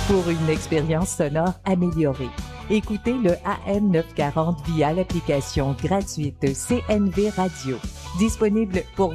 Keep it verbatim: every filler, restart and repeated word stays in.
pour une expérience sonore améliorée. Écoutez le A M neuf cent quarante via l'application gratuite C N V Radio, disponible pour